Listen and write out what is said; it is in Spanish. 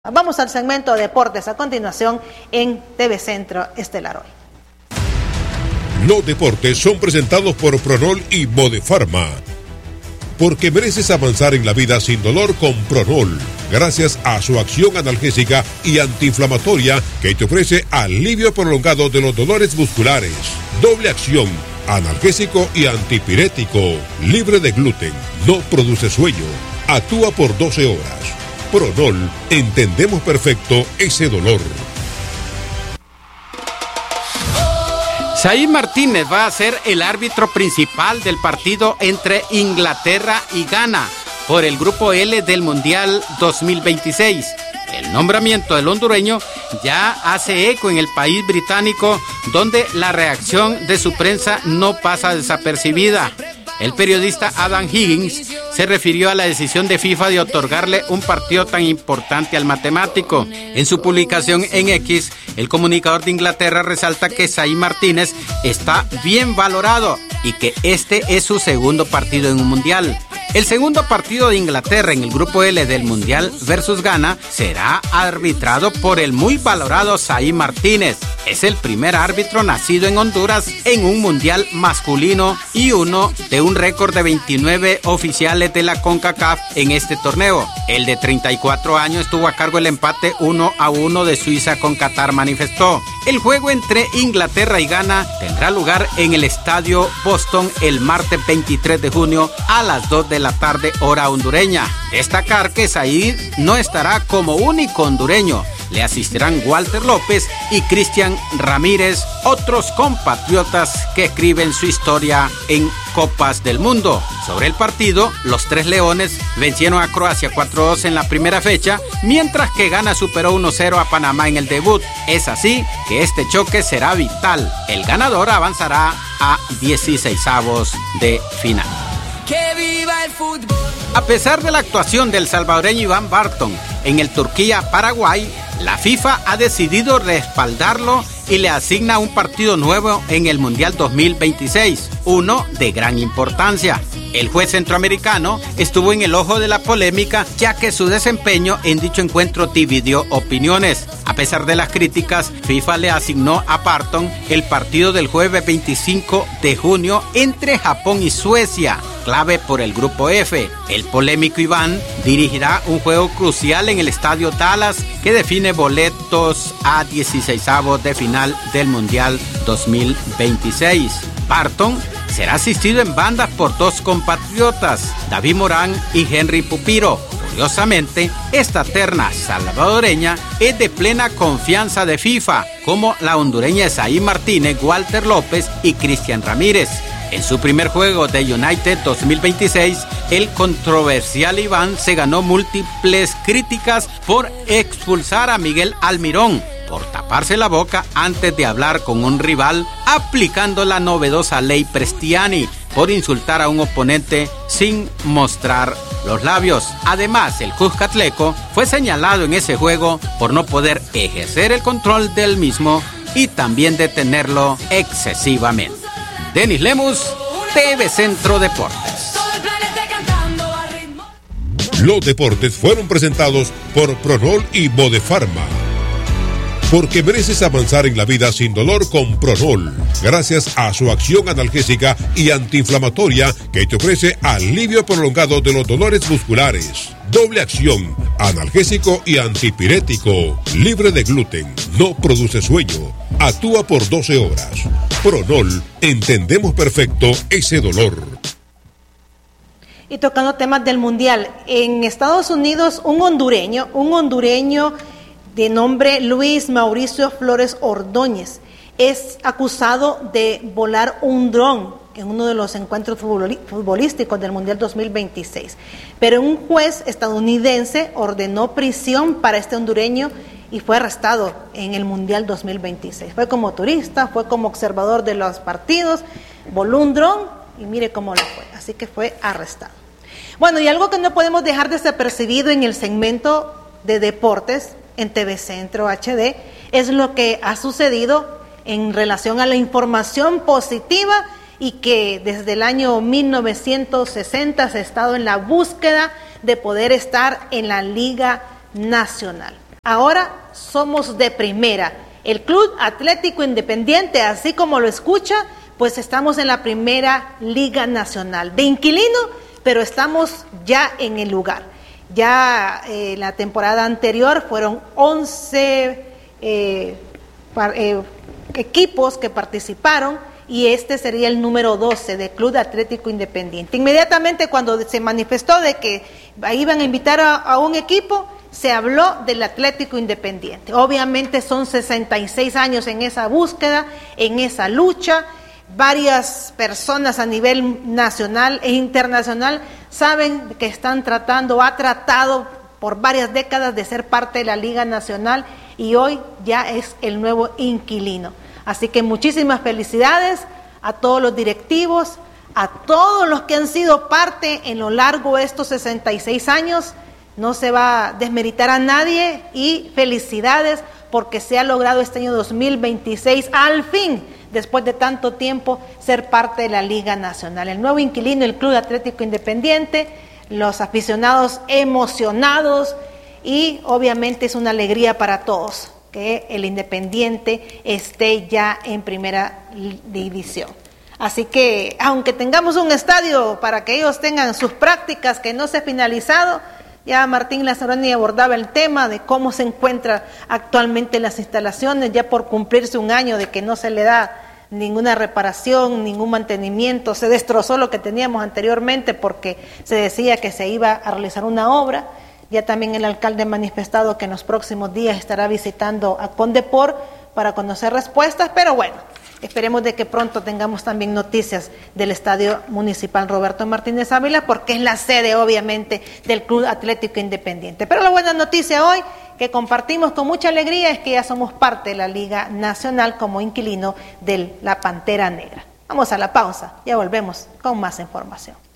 Vamos al segmento de deportes a continuación en TV Centro Estelar Hoy. Los deportes son presentados por Pronol y Bodefarma. Porque mereces avanzar en la vida sin dolor con Pronol, gracias a su acción analgésica y antiinflamatoria que te ofrece alivio prolongado de los dolores musculares. Doble acción, analgésico y antipirético, libre de gluten, no produce sueño, actúa por 12 horas. Pronol, entendemos perfecto ese dolor. Saí Martínez va a ser el árbitro principal del partido entre Inglaterra y Ghana por el Grupo L del Mundial 2026. El nombramiento del hondureño ya hace eco en el país británico, donde la reacción de su prensa no pasa desapercibida. El periodista Adam Higgins se refirió a la decisión de FIFA de otorgarle un partido tan importante al matemático. En su publicación en X, el comunicador de Inglaterra resalta que Saí Martínez está bien valorado y que este es su segundo partido en un mundial. El segundo partido de Inglaterra en el Grupo L del Mundial versus Ghana será arbitrado por el muy valorado Saí Martínez. Es el primer árbitro nacido en Honduras en un mundial masculino y uno de un récord de 29 oficiales de la CONCACAF en este torneo. El de 34 años estuvo a cargo del empate 1-1 de Suiza con Qatar, manifestó. El juego entre Inglaterra y Ghana tendrá lugar en el Estadio Boston el martes 23 de junio a las 2 de la tarde, hora hondureña. Destacar que Saí no estará como único hondureño. Le asistirán Walter López y Cristian Ramírez, otros compatriotas que escriben su historia en Copas del Mundo. Sobre el partido, los Tres Leones vencieron a Croacia 4-2 en la primera fecha, mientras que Ghana superó 1-0 a Panamá en el debut. Es así que este choque será vital. El ganador avanzará a 16avos de final. ¡Que viva el fútbol! A pesar de la actuación del salvadoreño Iván Barton en el Turquía-Paraguay, la FIFA ha decidido respaldarlo y le asigna un partido nuevo en el Mundial 2026, uno de gran importancia. El juez centroamericano estuvo en el ojo de la polémica, ya que su desempeño en dicho encuentro dividió opiniones. A pesar de las críticas, FIFA le asignó a Barton el partido del jueves 25 de junio entre Japón y Suecia, clave por el Grupo F. El polémico Iván dirigirá un juego crucial en el Estadio Dallas que define boletos a 16avos de final del Mundial 2026. Barton será asistido en bandas por dos compatriotas, David Morán y Henry Pupiro. Curiosamente, esta terna salvadoreña es de plena confianza de FIFA, como la hondureña Saí Martínez, Walter López y Cristian Ramírez. En su primer juego de United 2026, el controversial Iván se ganó múltiples críticas por expulsar a Miguel Almirón, por taparse la boca antes de hablar con un rival, aplicando la novedosa ley Prestiani, por insultar a un oponente sin mostrar los labios. Además, el Cuscatleco fue señalado en ese juego por no poder ejercer el control del mismo y también detenerlo excesivamente. Denis Lemus, TV Centro Deportes. Los deportes fueron presentados por Pronol y Bodefarma. Porque mereces avanzar en la vida sin dolor con Pronol, gracias a su acción analgésica y antiinflamatoria que te ofrece alivio prolongado de los dolores musculares. Doble acción, analgésico y antipirético, libre de gluten, no produce sueño, actúa por 12 horas. Pronol, entendemos perfecto ese dolor. Y tocando temas del Mundial, en Estados Unidos un hondureño de nombre Luis Mauricio Flores Ordóñez es acusado de volar un dron en uno de los encuentros futbolísticos del Mundial 2026. Pero un juez estadounidense ordenó prisión para este hondureño y fue arrestado en el Mundial 2026. Fue como turista, fue como observador de los partidos, voló un dron y mire cómo le fue. Así que fue arrestado. Bueno, y algo que no podemos dejar desapercibido en el segmento de deportes en TV Centro HD es lo que ha sucedido en relación a la información positiva y que desde el año 1960 se ha estado en la búsqueda de poder estar en la Liga Nacional. Ahora somos de primera. El Club Atlético Independiente, así como lo escucha, pues estamos en la primera Liga Nacional. De inquilino, pero estamos ya en el lugar. Ya la temporada anterior fueron 11 equipos que participaron y este sería el número 12 del Club Atlético Independiente. Inmediatamente cuando se manifestó de que iban a invitar a un equipo, se habló del Atlético Independiente. Obviamente son 66 años en esa búsqueda, en esa lucha. Varias personas a nivel nacional e internacional saben que están tratando, ha tratado por varias décadas de ser parte de la Liga Nacional y hoy ya es el nuevo inquilino. Así que muchísimas felicidades a todos los directivos, a todos los que han sido parte en lo largo de estos 66 años. No se va a desmeritar a nadie y felicidades porque se ha logrado este año 2026 al fin, después de tanto tiempo, ser parte de la Liga Nacional. El nuevo inquilino, el Club Atlético Independiente, los aficionados emocionados y obviamente es una alegría para todos que el Independiente esté ya en primera división. Así que, aunque tengamos un estadio para que ellos tengan sus prácticas que no se ha finalizado, ya Martín Lazzaroni abordaba el tema de cómo se encuentran actualmente las instalaciones, ya por cumplirse un año de que no se le da ninguna reparación, ningún mantenimiento, se destrozó lo que teníamos anteriormente porque se decía que se iba a realizar una obra. Ya también el alcalde ha manifestado que en los próximos días estará visitando a Condepor para conocer respuestas, pero bueno, esperemos de que pronto tengamos también noticias del Estadio Municipal Roberto Martínez Ávila, porque es la sede, obviamente, del Club Atlético Independiente. Pero la buena noticia hoy, que compartimos con mucha alegría, es que ya somos parte de la Liga Nacional como inquilino de la Pantera Negra. Vamos a la pausa, ya volvemos con más información.